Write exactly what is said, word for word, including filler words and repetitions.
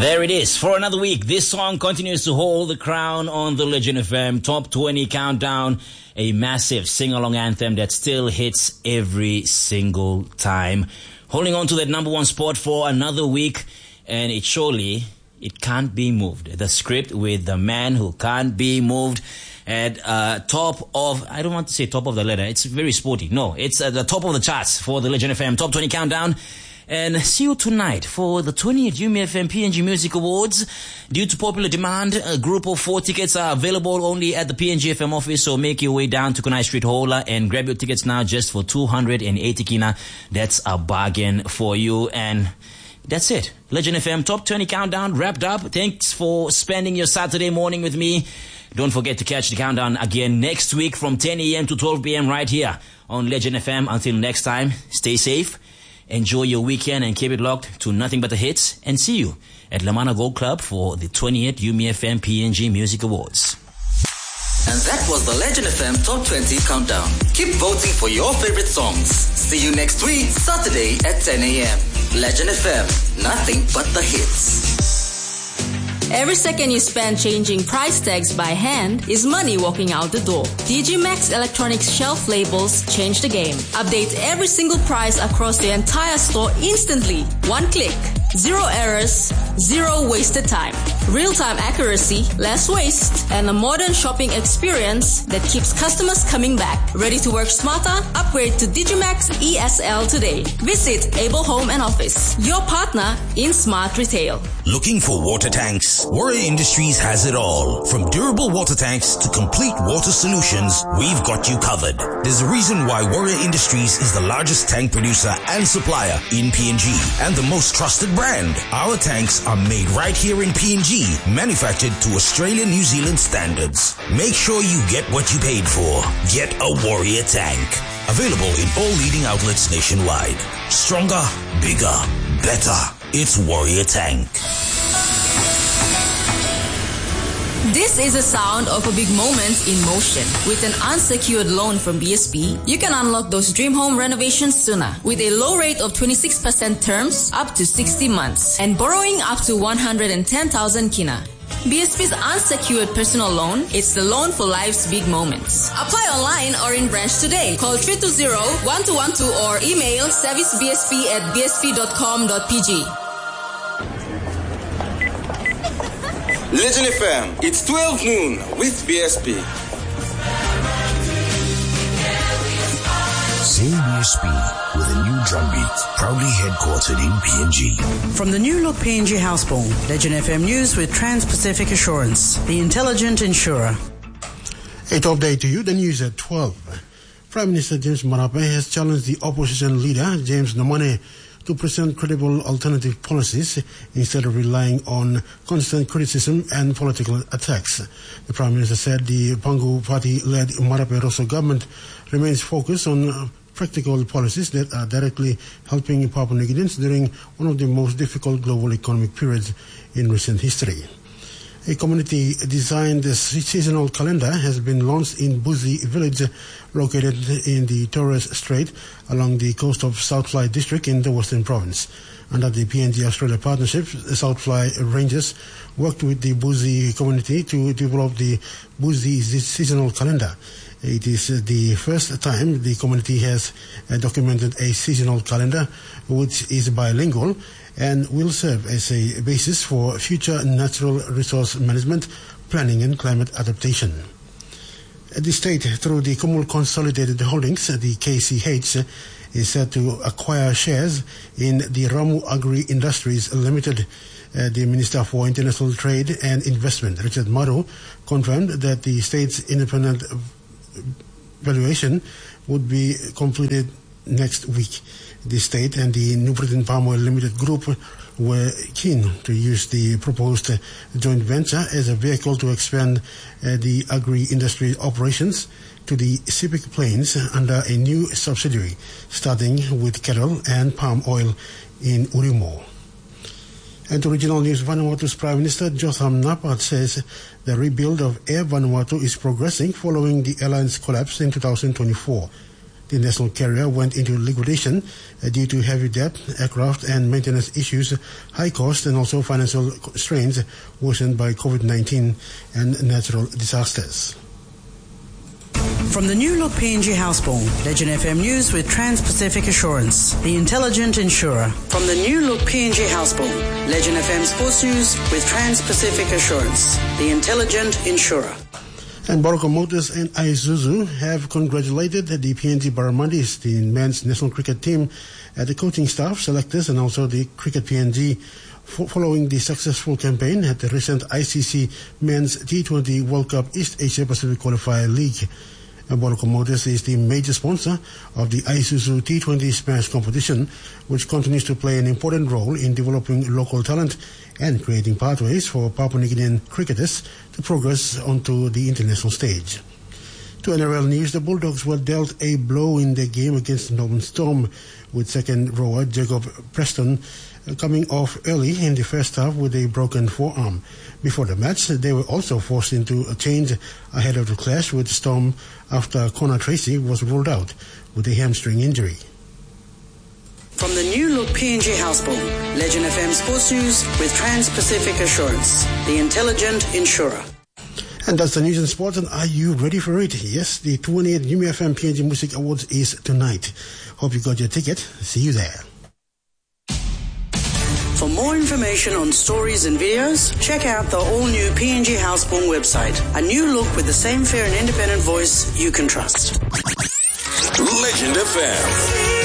There it is. For another week, this song continues to hold the crown on the Legend F M Top twenty Countdown, a massive sing-along anthem that still hits every single time. Holding on to that number one spot for another week, and it surely, it can't be moved. The script with the man who can't be moved at uh, top of, I don't want to say top of the ladder, it's very sporty. No, it's at the top of the charts for the Legend F M Top twenty Countdown. And see you tonight for the twentieth U M F M P N G Music Awards. Due to popular demand, a group of four tickets are available only at the P N G F M office, so make your way down to Kunai Street Hola and grab your tickets now just for two hundred eighty kina. That's a bargain for you. And that's it. Legend F M Top twenty Countdown wrapped up. Thanks for spending your Saturday morning with me. Don't forget to catch the countdown again next week from ten a.m. to twelve p.m. right here on Legend F M. Until next time, stay safe. Enjoy your weekend and keep it locked to nothing but the hits. And see you at Lamana Gold Club for the twentieth U M F M P N G Music Awards. And that was the Legend F M Top twenty Countdown. Keep voting for your favorite songs. See you next week, Saturday at ten a.m. Legend F M, nothing but the hits. Every second you spend changing price tags by hand is money walking out the door. D G Max Electronics shelf labels change the game. Update every single price across the entire store instantly. One click. Zero errors, zero wasted time. Real-time accuracy, less waste, and a modern shopping experience that keeps customers coming back. Ready to work smarter? Upgrade to Digimax E S L today. Visit Able Home and Office, your partner in smart retail. Looking for water tanks? Warrior Industries has it all. From durable water tanks to complete water solutions, we've got you covered. There's a reason why Warrior Industries is the largest tank producer and supplier in P N G and the most trusted brand. Our tanks are made right here in P N G, manufactured to Australian New Zealand standards. Make sure you get what you paid for. Get a Warrior tank. Available in all leading outlets nationwide. Stronger, bigger, better. It's Warrior Tank. This is the sound of a big moment in motion. With an unsecured loan from B S P, you can unlock those dream home renovations sooner with a low rate of twenty-six percent terms up to sixty months and borrowing up to one hundred ten thousand kina. B S P's unsecured personal loan, it's the loan for life's big moments. Apply online or in branch today. Call three two zero, one two one two or email servicebsp at b s p dot com dot p g. Legend F M, it's twelve noon with B S P. Say B S P with a new drum beat, proudly headquartered in P N G. From the new look P N G houseborn, Legend F M News with Trans-Pacific Assurance, the intelligent insurer. A top day to you, the news at twelve. Prime Minister James Marape has challenged the opposition leader, James Nomane, to present credible alternative policies instead of relying on constant criticism and political attacks. The Prime Minister said the Pangu Party-led Marape Rosso government remains focused on practical policies that are directly helping Papua New Guineans during one of the most difficult global economic periods in recent history. A community-designed seasonal calendar has been launched in Buzi village, located in the Torres Strait along the coast of Southfly district in the Western Province. Under the P N G Australia partnership, Southfly Rangers worked with the Buzi community to develop the Buzi seasonal calendar. It is the first time the community has documented a seasonal calendar which is bilingual and will serve as a basis for future natural resource management, planning and climate adaptation. The state, through the Kumul Consolidated Holdings, the K C H, is set to acquire shares in the Ramu Agri Industries Limited. Uh, the Minister for International Trade and Investment, Richard Maru, confirmed that the state's independent valuation would be completed next week. The state and the New Britain Palm Oil Limited Group were keen to use the proposed uh, joint venture as a vehicle to expand uh, the agri-industry operations to the Sepik Plains under a new subsidiary, starting with cattle and palm oil in Urimo. And to regional news, Vanuatu's Prime Minister Jotham Napat says the rebuild of Air Vanuatu is progressing following the airline's collapse in two thousand twenty-four. The national carrier went into liquidation uh, due to heavy debt, aircraft and maintenance issues, high cost, and also financial strains worsened by COVID nineteen and natural disasters. From the new look P N G Houseborn, Legend F M News with Trans-Pacific Assurance, the intelligent insurer. From the new look P N G Houseborn, Legend F M Sports News with Trans-Pacific Assurance, the intelligent insurer. And Boracay Motors and Isuzu have congratulated the P N G Barramundi, the men's national cricket team, at the coaching staff, selectors, and also the Cricket P N G following the successful campaign at the recent I C C Men's T twenty World Cup East Asia Pacific Qualifier League. Boracay Motors is the major sponsor of the Isuzu T twenty Smash competition, which continues to play an important role in developing local talent and creating pathways for Papua New Guinean cricketers to progress onto the international stage. To N R L News, the Bulldogs were dealt a blow in their game against Melbourne Storm, with second rower Jacob Preston coming off early in the first half with a broken forearm. Before the match, they were also forced into a change ahead of the clash with Storm after Connor Tracy was ruled out with a hamstring injury. From the new look P N G Houseborn, Legend F M Sports News with Trans-Pacific Assurance, the intelligent insurer. And that's the news and sports, and are you ready for it? Yes, the twentieth U M F M P N G Music Awards is tonight. Hope you got your ticket. See you there. For more information on stories and videos, check out the all-new P N G Houseborn website. A new look with the same fair and independent voice you can trust. Legend F M.